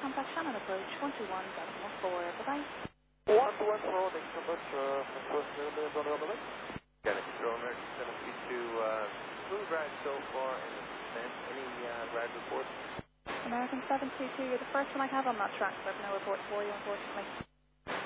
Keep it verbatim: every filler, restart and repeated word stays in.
contact Shannon approach one two one seven one four. Bye-bye. one two one four, thanks so much. Uh, first million on the way. Got it, control American seven two two, uh, smooth ride so far in the descent. Any uh, ride reports? American seven two two, you're the first one I have on that track, so I have no report for you, unfortunately.